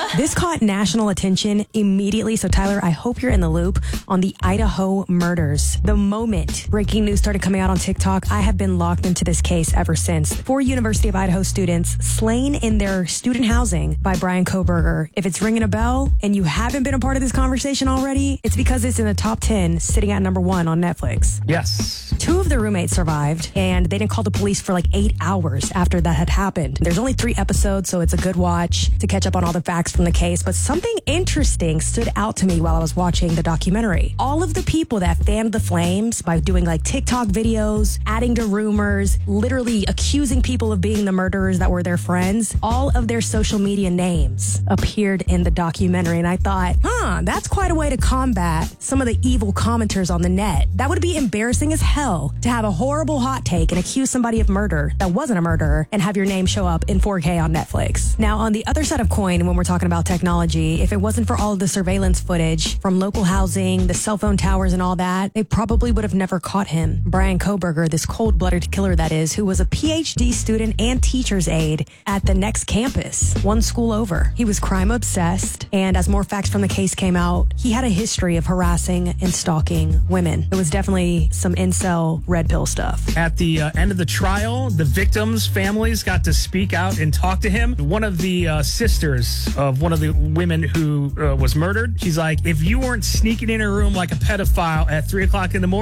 This caught national attention immediately. So, Tyler, I hope you're in the loop on the Idaho murders. The moment breaking news started coming out on TikTok, I have been locked into this case ever since. 4 University of Idaho students slain in their student housing by Bryan Kohberger. If it's ringing a bell and you haven't been a part of this conversation already, it's because it's in the top 10, sitting at number 1 on Netflix. Yes. 2 of the roommates survived, and they didn't call the police for like 8 hours after that had happened. There's only 3 episodes, so it's a good watch to catch up on all the facts from the case. But something interesting stood out to me while I was watching the documentary. All of the people that fanned the flames by doing like TikTok videos, adding to rumors, literally accusing people of being the murderers that were their friends, all of their social media names appeared in the documentary. And I thought, that's quite a way to combat some of the evil commenters on the net. That would be embarrassing as hell to have a horrible hot take and accuse somebody of murder that wasn't a murderer and have your name show up in 4K on Netflix. Now, on the other side of coin, when we're talking about technology, if it wasn't for all of the surveillance footage from local housing, the cell phone towers and all that, they probably would have never caught him. Bryan Kohberger, this cold-blooded killer that is, who was a PhD student and teacher's aide at the next campus, one school over. He was crime obsessed, and as more facts from the case came out, he had a history of harassing and stalking women. It was definitely some incel red pill stuff. At the end of the trial, the victims' families got to speak out and talk to him. One of the sisters of one of the women who was murdered, she's like, if you weren't sneaking in her room like a pedophile at 3 o'clock in the morning,